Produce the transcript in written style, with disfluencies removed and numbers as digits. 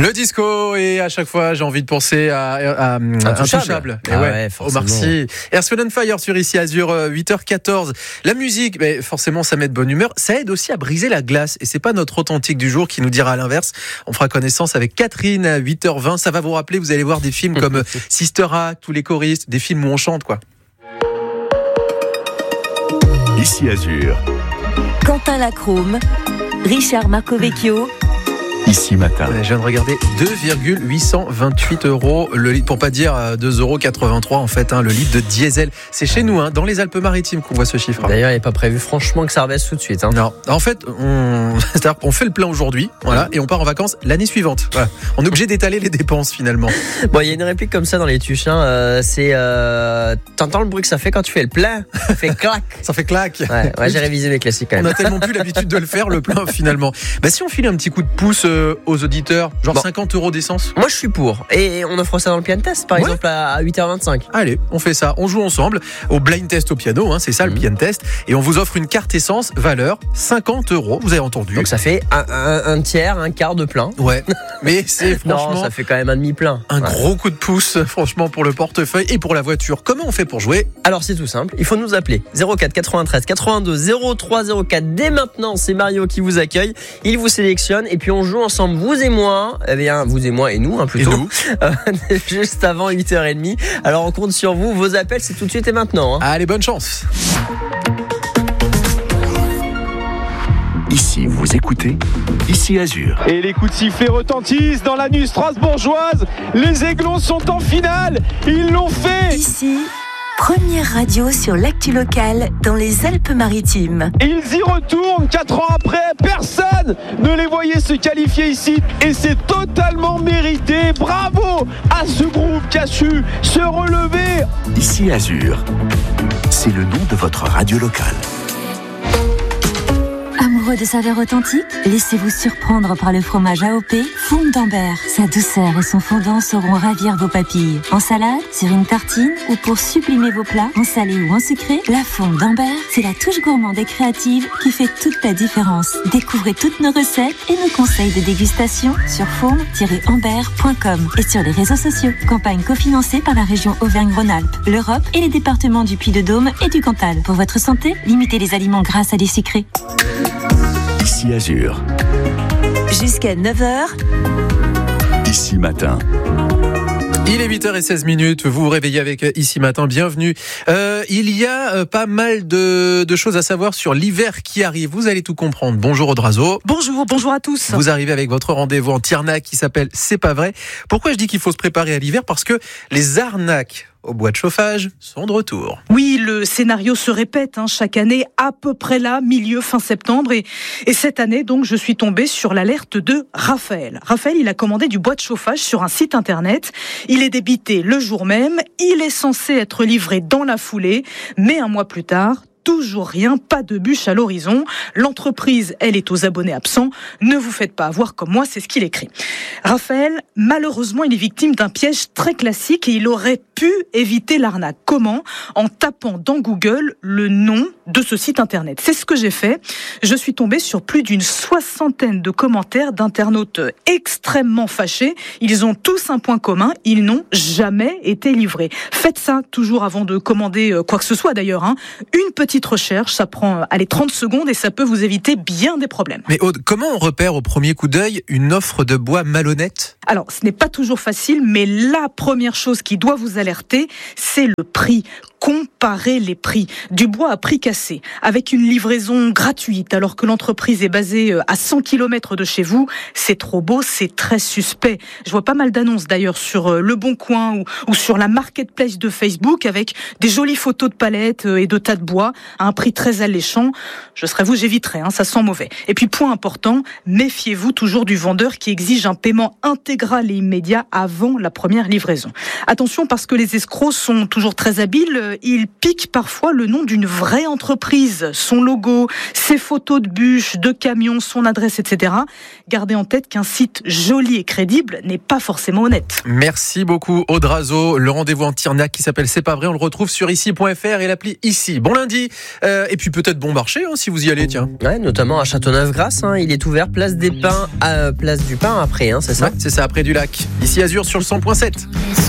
Le disco, et à chaque fois j'ai envie de penser à Intouchable. Et Omar Sy. Earth, Wind & Fire sur Ici Azur, 8h14. La musique, forcément ça met de bonne humeur. Ça aide aussi à briser la glace, et c'est pas notre authentique du jour qui nous dira l'inverse. On fera connaissance avec Catherine à 8h20. Ça va vous rappeler, vous allez voir des films comme Sister Act, tous les choristes, des films où on chante quoi. Ici Azur. Quentin Lacrome, Richard Marcovecchio. Ici Matin. Je viens de regarder 2,828 €, le litre, pour pas dire 2,83 € en fait, le litre de diesel. C'est chez nous, dans les Alpes-Maritimes qu'on voit ce chiffre. D'ailleurs, il n'est pas prévu franchement que ça rebaisse tout de suite. Non, en fait, c'est-à-dire qu'on fait le plein aujourd'hui, et on part en vacances l'année suivante. Voilà. On est obligé d'étaler les dépenses finalement. Bon, il y a une réplique comme ça dans les tuches. C'est t'entends le bruit que ça fait quand tu fais le plein? Ça fait clac. Ça fait clac. Ouais, j'ai révisé mes classiques quand même. On a tellement plus l'habitude de le faire, le plein finalement. Si on filait un petit coup de pouce aux auditeurs, 50 € d'essence. Moi je suis pour. Et on offre ça dans le Piano Test par exemple à 8h25. Allez, on fait ça. On joue ensemble au blind test au piano, c'est ça le Piano Test. Et on vous offre une carte essence valeur 50 €. Vous avez entendu. Donc ça fait un tiers, un quart de plein. Ouais. Mais c'est franchement. Non, ça fait quand même un demi-plein. Gros coup de pouce, franchement, pour le portefeuille et pour la voiture. Comment on fait pour jouer? Alors c'est tout simple. Il faut nous appeler 04 93 82 03 04. Dès maintenant, c'est Mario qui vous accueille. Il vous sélectionne et puis on joue ensemble. Vous et moi, vous et moi et nous, plutôt. Et nous. Juste avant 8h30. Alors on compte sur vous. Vos appels, c'est tout de suite et maintenant. Allez, bonne chance. Ici, vous écoutez Ici Azur. Et les coups de sifflet retentissent dans la nuit strasbourgeoise. Les Aiglons sont en finale. Ils l'ont fait. Ici, première radio sur l'actu locale dans les Alpes-Maritimes. Ils y retournent 4 ans après. Personne ne les voyait se qualifier ici. Et c'est totalement mérité. Bravo à ce groupe qui a su se relever. Ici Azur. C'est le nom de votre radio locale. Amoureux de saveurs authentiques, laissez-vous surprendre par le fromage AOP Fond d'Ambert. Sa douceur et son fondant sauront ravir vos papilles. En salade, sur une tartine ou pour sublimer vos plats, en salé ou en sucré, la Fond d'Ambert, c'est la touche gourmande et créative qui fait toute la différence. Découvrez toutes nos recettes et nos conseils de dégustation sur fond-ambert.com et sur les réseaux sociaux. Campagne cofinancée par la région Auvergne-Rhône-Alpes, l'Europe et les départements du Puy-de-Dôme et du Cantal. Pour votre santé, limitez les aliments gras à des sucrés. Ici Azur. Jusqu'à 9h. Ici Matin. Il est 8h16, vous vous réveillez avec Ici Matin, bienvenue. Il y a pas mal de choses à savoir sur l'hiver qui arrive, vous allez tout comprendre. Bonjour Audrazo. Bonjour à tous. Vous arrivez avec votre rendez-vous en Tiernac qui s'appelle C'est pas vrai. Pourquoi je dis qu'il faut se préparer à l'hiver? Parce que les arnaques au bois de chauffage sont de retour. Oui, le scénario se répète chaque année, à peu près là, fin septembre. Et cette année, donc, je suis tombée sur l'alerte de Raphaël. Raphaël, il a commandé du bois de chauffage sur un site internet. Il est débité le jour même. Il est censé être livré dans la foulée. Mais un mois plus tard, toujours rien, pas de bûche à l'horizon. L'entreprise, elle, est aux abonnés absents. Ne vous faites pas avoir comme moi, c'est ce qu'il écrit. Raphaël, malheureusement, il est victime d'un piège très classique et il aurait pu éviter l'arnaque. Comment? En tapant dans Google le nom de ce site internet. C'est ce que j'ai fait. Je suis tombée sur plus d'une 60aine de commentaires d'internautes extrêmement fâchés. Ils ont tous un point commun, ils n'ont jamais été livrés. Faites ça toujours avant de commander quoi que ce soit d'ailleurs. Une petite recherche, ça prend 30 secondes et ça peut vous éviter bien des problèmes. Mais Aude, comment on repère au premier coup d'œil une offre de bois malhonnête? Alors, ce n'est pas toujours facile, mais la première chose qui doit vous alerter, c'est le prix. Comparez les prix. Du bois à prix cassé, avec une livraison gratuite, alors que l'entreprise est basée à 100 km de chez vous, c'est trop beau, c'est très suspect. Je vois pas mal d'annonces d'ailleurs sur Le Bon Coin ou sur la marketplace de Facebook, avec des jolies photos de palettes et de tas de bois, à un prix très alléchant. Je serais vous, j'éviterais, ça sent mauvais. Et puis, point important, méfiez-vous toujours du vendeur qui exige un paiement intégral et immédiat avant la première livraison. Attention, parce que les escrocs sont toujours très habiles, il pique parfois le nom d'une vraie entreprise, son logo, ses photos de bûches, de camions, son adresse, etc. Gardez en tête qu'un site joli et crédible n'est pas forcément honnête. Merci beaucoup Aude Razeau. Le rendez-vous anti-arnaque qui s'appelle C'est pas vrai, on le retrouve sur ici.fr et l'appli Ici. Bon lundi, et puis peut-être bon marché si vous y allez, tiens. Ouais, notamment à Châteauneuf-Grasse, il est ouvert place des Pins, place du Pin après, c'est ça? Ouais, c'est ça, après du lac. Ici Azur sur le 100.7.